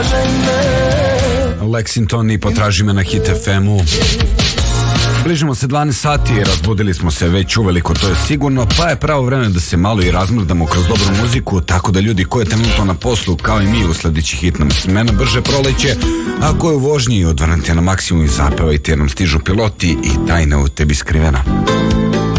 Lexington i Potraži me na Hit FM-u. Bližimo se 12 sati, razbudili smo se već uveliko, to je sigurno, pa je pravo vreme da se malo i razmrdamo kroz dobru muziku, tako da ljudi koji je trenutno na poslu, kao i mi u sledeći hit nam smena brže proleće, a ko je u vožnji odvrnite na maksimum i zapevajte jer nam stižu piloti i tajna u tebi skrivena.